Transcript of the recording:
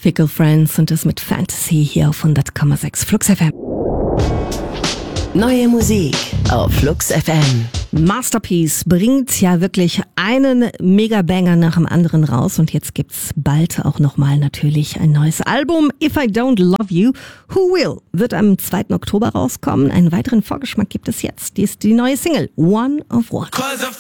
Fickle Friends und das mit Fantasy hier auf 100,6 Flux FM. Neue Musik auf Flux FM. Masterpiece bringt ja wirklich einen Megabanger nach dem anderen raus und jetzt gibt's bald auch nochmal natürlich ein neues Album. If I Don't Love You, Who Will? Wird am 2. Oktober rauskommen. Einen weiteren Vorgeschmack gibt es jetzt. Die ist die neue Single One of One.